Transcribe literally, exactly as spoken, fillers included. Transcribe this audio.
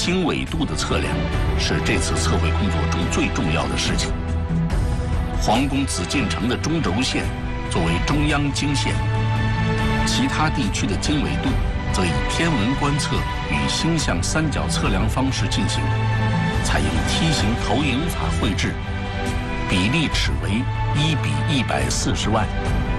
经纬度的测量是这次测绘工作中最重要的事情。皇宫紫禁城的中轴线作为中央经线，其他地区的经纬度则以天文观测与星象三角测量方式进行，采用梯形投影法绘制，比例尺为一比一百四十万。